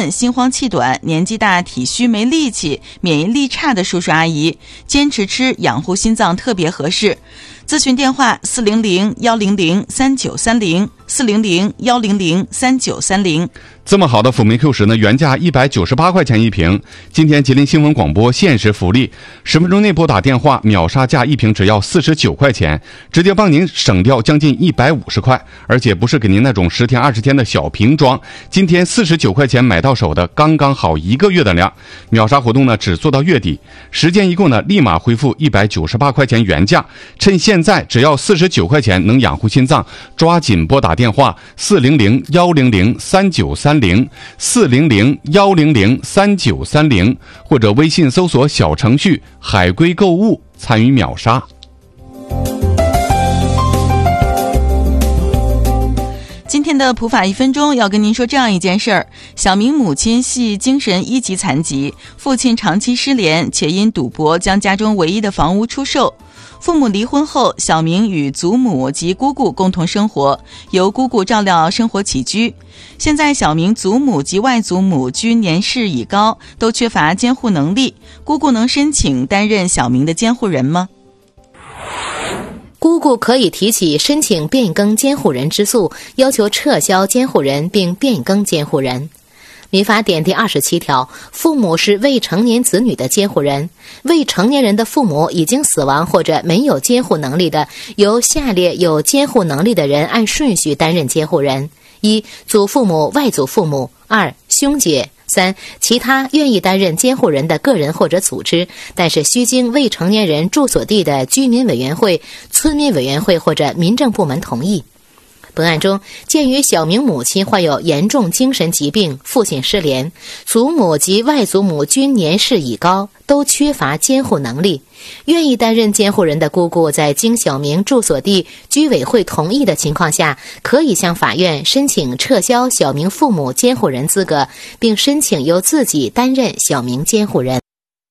困、心慌气短、年纪大、体虚没力气、免疫力差的叔叔阿姨，坚持吃养护心脏特别合适。咨询电话400-100-3930，400-100-3930。 这么好的辅酶 Q10呢，原价198块钱一瓶。今天吉林新闻广播限时福利，10分钟内拨打电话，秒杀价一瓶只要49块钱，直接帮您省掉将近150块，而且不是给您那种10天20天的小瓶装，今天49块钱买到手的，刚刚好1个月的量。秒杀活动呢，只做到月底，时间一共呢，立马恢复198块钱原价。趁现在只要49块钱能养护心脏，抓紧拨打电话400-100-3930，400-100-3930，或者微信搜索小程序海龟购物参与秒杀。 今天的普法1分钟要跟您说这样一件事儿：小明母亲系精神1级残疾，父亲长期失联，且因赌博将家中唯一的房屋出售。父母离婚后，小明与祖母及姑姑共同生活，由姑姑照料生活起居。现在小明祖母及外祖母均年事已高，都缺乏监护能力，姑姑能申请担任小明的监护人吗？ 姑姑可以提起申请变更监护人之诉，要求撤销监护人并变更监护人。民法典第27条，父母是未成年子女的监护人。未成年人的父母已经死亡或者没有监护能力的，由下列有监护能力的人按顺序担任监护人：一、祖父母、外祖父母；二、兄姐；三、其他愿意担任监护人的个人或者组织，但是需经未成年人住所地的居民委员会、村民委员会或者民政部门同意。本案中，鉴于小明母亲患有严重精神疾病，父亲失联，祖母及外祖母均年事已高，都缺乏监护能力，愿意担任监护人的姑姑在经小明住所地居委会同意的情况下，可以向法院申请撤销小明父母监护人资格，并申请由自己担任小明监护人。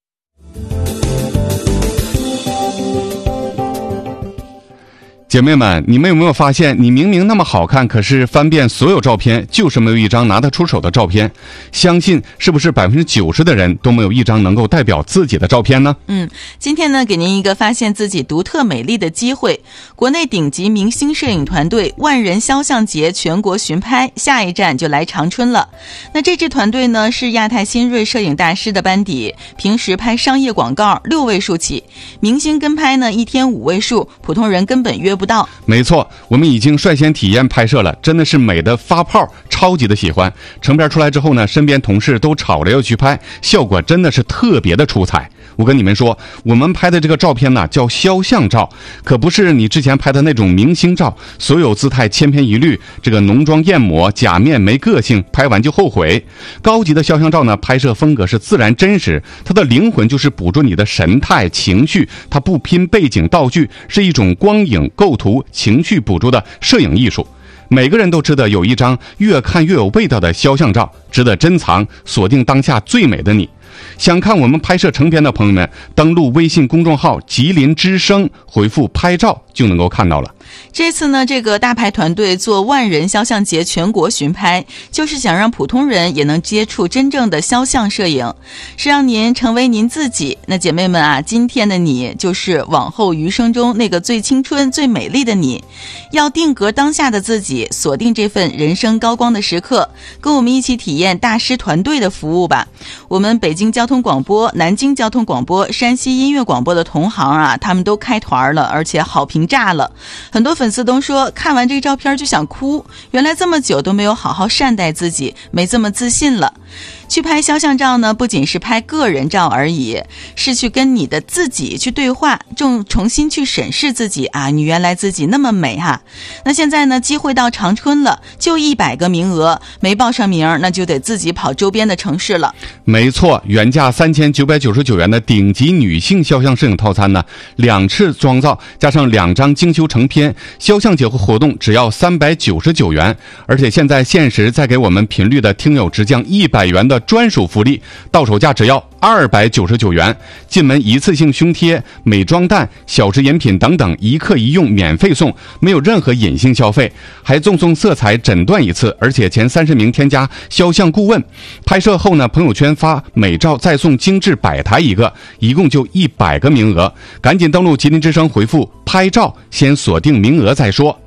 姐妹们，你们有没有发现，你明明那么好看，可是翻遍所有照片，就是没有一张拿得出手的照片？相信是不是90%的人都没有一张能够代表自己的照片呢？ 今天呢，给您一个发现自己独特美丽的机会。国内顶级明星摄影团队万人肖像节全国巡拍，下一站就来长春了。那这支团队呢，是亚太新锐摄影大师的班底，平时拍商业广告6位数起，明星跟拍呢1天5位数，普通人根本约不到。 没错，我们已经率先体验拍摄了，真的是美的发泡，超级的喜欢。成片出来之后呢，身边同事都吵着要去拍，效果真的是特别的出彩。我跟你们说，我们拍的这个照片呢，叫肖像照，可不是你之前拍的那种明星照，所有姿态千篇一律，这个浓妆艳抹、假面没个性，拍完就后悔。高级的肖像照呢，拍摄风格是自然真实，它的灵魂就是捕捉你的神态情绪，它不拼背景道具，是一种光影构图情绪捕捉的摄影艺术。每个人都值得有一张越看越有味道的肖像照，值得珍藏，锁定当下最美的你。想看我们拍摄成片的朋友们，登录微信公众号吉林之声，回复拍照就能够看到了。 这次呢，这个大牌团队做万人肖像节全国巡拍，就是想让普通人也能接触真正的肖像摄影，是让您成为您自己。那姐妹们啊，今天的你就是往后余生中那个最青春最美丽的你，要定格当下的自己，锁定这份人生高光的时刻，跟我们一起体验大师团队的服务吧。我们北京交通广播、南京交通广播、山西音乐广播的同行啊，他们都开团了，而且好评炸了。很多粉丝都说看完这照片就想哭，原来这么久都没有好好善待自己，没这么自信了。去拍肖像照呢，不仅是拍个人照而已，是去跟你的自己去对话，重新去审视自己啊，你原来自己那么美哈。那现在呢，机会到长春了，就100个名额，没报上名那就得自己跑周边的城市了。 没错，原价3999元的顶级女性肖像摄影套餐呢，2次妆造加上2张精修成片，肖像节活动只要399元，而且现在限时再给我们频率的听友直降100元的专属福利，到手价只要 299元，进门一次性胸贴、美妆蛋、小食饮品等等一客一用免费送，没有任何隐性消费，还赠送色彩诊断一次，而且前30名添加肖像顾问。拍摄后呢，朋友圈发美照再送精致摆台一个，一共就100个名额，赶紧登录吉林之声回复拍照，先锁定名额再说。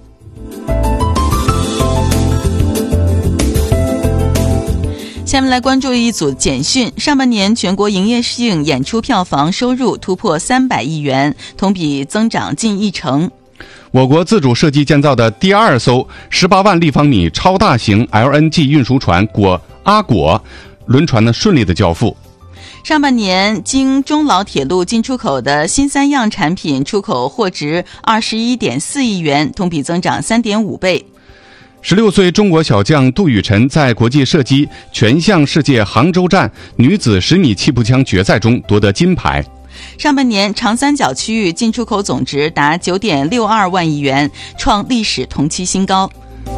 下面来关注一组简讯。上半年全国营业性演出票房收入突破300亿元，同比增长近1%。 我国自主设计建造的第2艘18万立方米超大型 LNG 运输船阿果轮船呢顺利的交付。 上半年经中老铁路进出口的新3样产品出口货值21.4亿元，同比增长3.5倍。 16岁中国小将杜雨辰在国际射击全项世界杭州站女子10米气步枪决赛中夺得金牌。 上半年长三角区域进出口总值达9.62万亿元，创历史同期新高。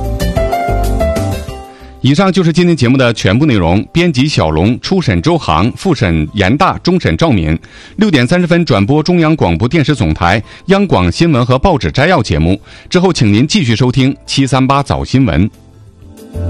以上就是今天节目的全部内容。编辑小龙，初审周航，复审严大，终审赵敏。6点30分转播中央广播电视总台央广新闻和报纸摘要节目，之后请您继续收听738早新闻。